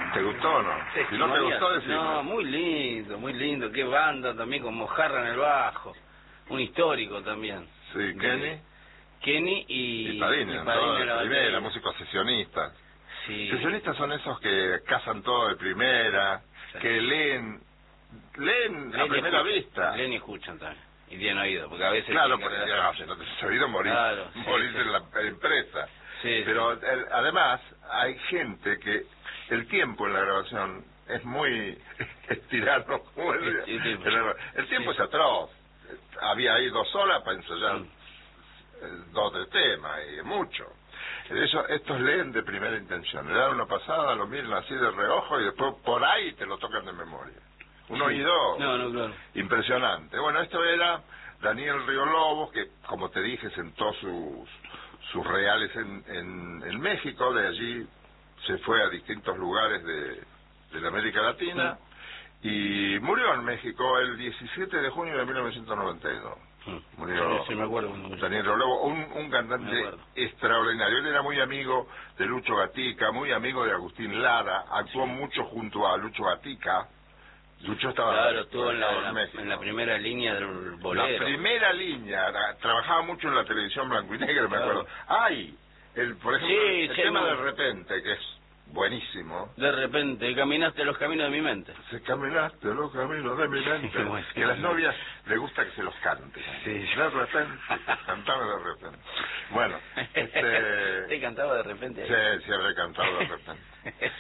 ¿Te gustó o no? Si no te gustó, decime. No, muy lindo, qué banda también con Mojarra en el bajo, un histórico también. Sí, Kenny y Padini, en la primera, músicos sesionistas. Sí. Sesionistas son esos que cazan todo de primera, sí, que leen a primera vista. Leen y escuchan también, y tienen oído, porque a veces... Claro, porque si no te has oído morir, claro, morís en la empresa. Sí, pero además hay gente que el tiempo en la grabación es muy estirado. El tiempo es atroz. Había ahí 2 horas para ensayar 2 de tema, y mucho. Estos leen de primera intención, le dan una pasada, lo miran así de reojo y después por ahí te lo tocan de memoria. Un oído claro, impresionante. Bueno, esto era Daniel Río Lobos, que como te dije sentó sus reales en México, de allí se fue a distintos lugares de la América Latina, y murió en México el 17 de junio de 1992. Murió sí, me acuerdo. Daniel Río Lobos, un cantante extraordinario. Él era muy amigo de Lucho Gatica, muy amigo de Agustín Lara, actuó mucho junto a Lucho Gatica. Lucho estaba estuvo en la primera línea del bolero. La primera línea, trabajaba mucho en la televisión blanco y negro, me acuerdo. Por ejemplo, el tema De Repente, que es buenísimo. De repente, caminaste los caminos de mi mente. Caminaste los caminos de mi mente. Que a las novias les gusta que se los cante. Sí. De repente, cantaba De Repente. Bueno, ¿Te cantaba De Repente? Sí, habré cantado De Repente.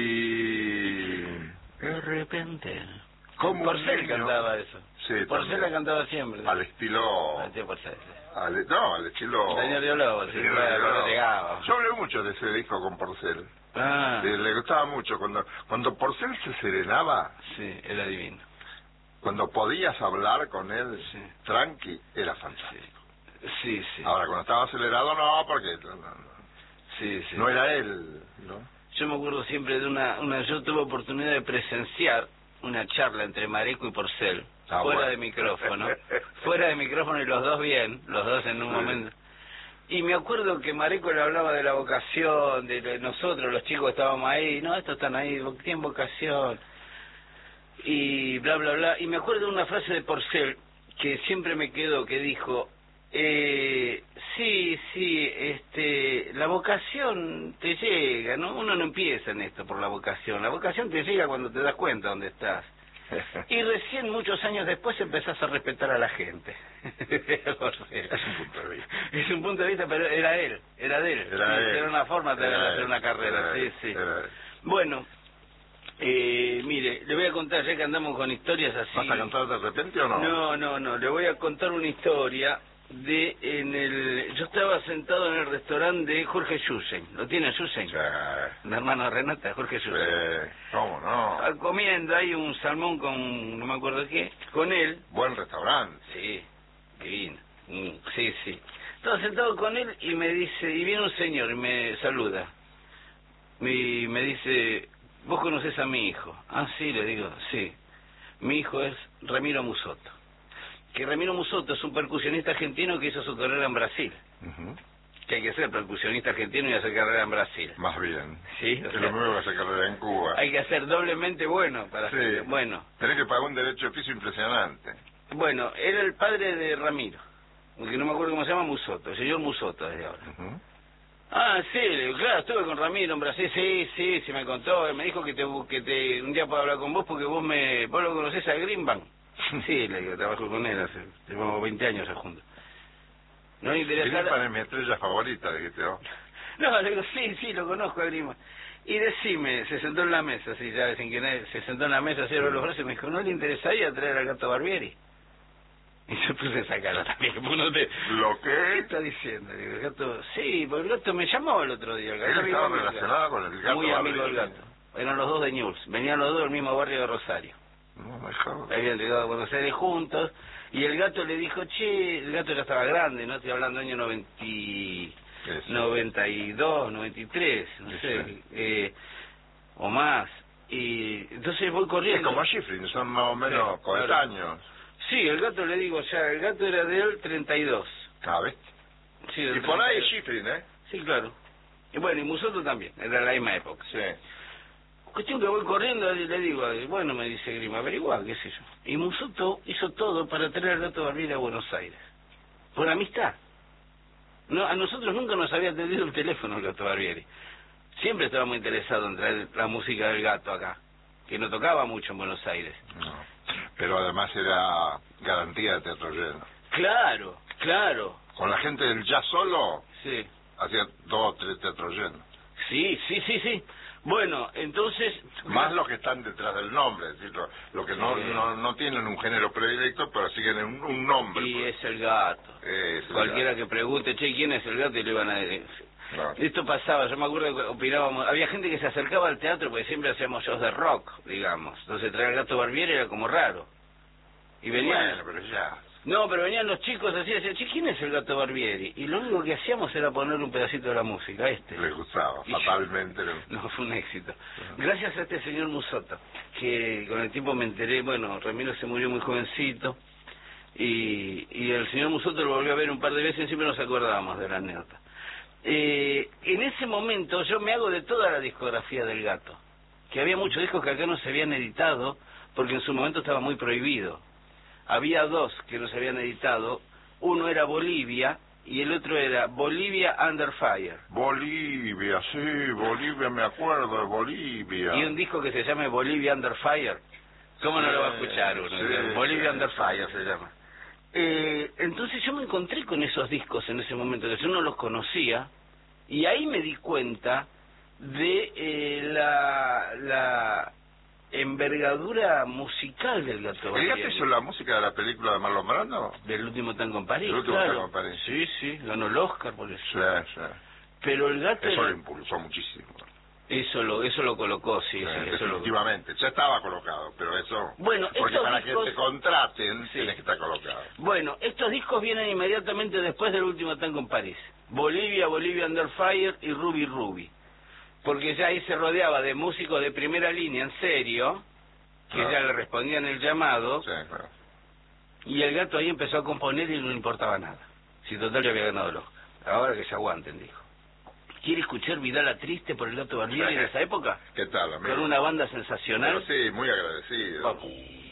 Y... De repente. ¿Cómo? Porcel cantaba eso. Sí, Porcel la cantaba siempre. Al estilo... Porcel. Al estilo... Daniel Río Lobos, sí, llegaba. Yo hablé mucho de ese disco con Porcel. Le gustaba mucho. Cuando Porcel se serenaba... Sí, era divino. Cuando podías hablar con él, tranqui, era fantástico. Sí. Ahora, cuando estaba acelerado, no, porque... No era él, ¿no? Yo me acuerdo siempre de yo tuve oportunidad de presenciar una charla entre Mareco y Porcel, fuera de micrófono, y los dos en un momento. Y me acuerdo que Mareco le hablaba de la vocación, de nosotros, los chicos estábamos ahí, estos están ahí, tienen vocación, y bla, bla, bla. Y me acuerdo de una frase de Porcel que siempre me quedó, que dijo... la vocación te llega, ¿no? Uno no empieza en esto por la vocación te llega cuando te das cuenta dónde estás. Y recién muchos años después empezás a respetar a la gente. Es un punto de vista. Es un punto de vista, pero era de él. Era una forma de hacer una carrera, sí. Bueno, mire, le voy a contar, ya que andamos con historias así... ¿Vas a cantar De Repente o no? No, le voy a contar una historia... yo estaba sentado en el restaurante de Jorge Yusen. ¿Lo tiene Yusen? Sí. Mi hermano Renata, Jorge Yusen. ¿Cómo no? Comiendo ahí un salmón con no me acuerdo qué, con él. Buen restaurante. Sí, divino. Sí. Estaba sentado con él y me dice, y viene un señor y me saluda. Y me dice, ¿vos conocés a mi hijo? Ah, sí, le digo, sí. Mi hijo es Ramiro Musotto. Que Ramiro Musotto es un percusionista argentino que hizo su carrera en Brasil. Que hay que ser percusionista argentino y hacer carrera en Brasil. Más bien. Sí. Es lo mismo que hacer carrera en Cuba. Hay que ser doblemente bueno para hacer. Bueno. Tenés que pagar un derecho de oficio impresionante. Bueno, era el padre de Ramiro, que no me acuerdo cómo se llama, Musotto, el señor Musotto desde ahora. Sí, claro, estuve con Ramiro en Brasil, sí, me contó, me dijo que un día puedo hablar con vos porque vos lo conocés a Greenbank. Sí, le digo, trabajo con él llevamos 20 años juntos. No le interesa. Greenbank es mi estrella favorita, dijiste vos. No, le digo, sí, lo conozco a Greenbank. Y decime, se sentó en la mesa, así ya sin que se sentó en la mesa, cerró los brazos y me dijo, ¿no le interesaría traer al Gato Barbieri? Y yo puse esa cara también. ¿Lo qué? ¿Qué está diciendo? Digo, el Gato, sí, porque el Gato me llamó el otro día. El Gato ¿Él estaba relacionado con el Gato? Muy amigo del Gato. Eran los dos de Newell's, venían los dos del mismo barrio de Rosario. No, mejor. Habían llegado a Buenos Aires juntos, y el Gato le dijo, el Gato ya estaba grande, ¿no? Estoy hablando del año 92, 93, no sé, o más. Y entonces voy corriendo. Es como Schifrin, son más o menos coetáneos. Sí, el Gato le digo, el Gato era del 32. ¿Sabes? Sí, y por ahí Schifrin, ¿eh? Sí, claro. Y bueno, y Musotto también, era la misma época. Sí. Cuestión que voy corriendo y le digo, bueno, me dice Grima, averiguá, qué sé yo. Y Musotto hizo todo para traer al Gato Barbieri a Buenos Aires. Por amistad. No, a nosotros nunca nos había atendido el teléfono el Gato Barbieri. Siempre estaba muy interesado en traer la música del Gato acá, que no tocaba mucho en Buenos Aires. No. Pero además era garantía de teatro lleno. Claro, claro. Con la gente del jazz solo, Sí. hacía 2 o 3 teatros llenos. Sí. Bueno, entonces... Más los que están detrás del nombre, es decir, lo que no tienen un género predilecto, pero siguen un nombre. Y es el Gato. Cualquiera el Gato. que pregunte, che, ¿quién es el Gato? Y le van a decir... No. Esto pasaba, yo me acuerdo que opinábamos, había gente que se acercaba al teatro porque siempre hacíamos shows de rock, digamos. Entonces traer al Gato Barbieri era como raro. Y venían... Bueno, pero ya... No, pero venían los chicos así, decían, che, ¿quién es el Gato Barbieri? Y lo único que hacíamos era ponerle un pedacito de la música, Les gustaba, fatalmente. No, fue un éxito. Gracias a este señor Musotto, que con el tiempo me enteré, bueno, Ramiro se murió muy jovencito, y el señor Musotto lo volvió a ver un par de veces y siempre nos acordábamos de la anécdota. En ese momento yo me hago de toda la discografía del Gato, que había muchos discos que acá no se habían editado, porque en su momento estaba muy prohibido. Había 2 que no se habían editado, uno era Bolivia y el otro era Bolivia Under Fire. Bolivia, sí, Bolivia, me acuerdo de Bolivia. Y un disco que se llama Bolivia Under Fire. ¿Cómo no lo va a escuchar uno? Sí, Bolivia sí, Under sí, Fire sí. se llama. Entonces yo me encontré con esos discos en ese momento, que yo no los conocía, y ahí me di cuenta de la envergadura musical del Gato ¿El Barbieri. Gato hizo la música de la película de Marlon Brando? Del último tango en París, El último claro. tango en París. Sí, ganó el Oscar por eso. Sí. Pero el Gato... Eso lo impulsó muchísimo. Eso lo colocó, sí, eso lo... Definitivamente. Ya estaba colocado, pero eso... Bueno, porque estos para discos... que te contraten, Sí. tienes que estar colocado. Bueno, estos discos vienen inmediatamente después del último tango en París. Bolivia Under Fire y Ruby. Porque ya ahí se rodeaba de músicos de primera línea, en serio, que ya le respondían el llamado, Sí, claro. y el Gato ahí empezó a componer y no le importaba nada. Si total ya había ganado el Oscar. Ahora que se aguanten, dijo. ¿Quiere escuchar Vidala Triste por el Gato Barbieri en esa época? ¿Qué tal, amigo? Con una banda sensacional. Pero sí, muy agradecido. Vamos.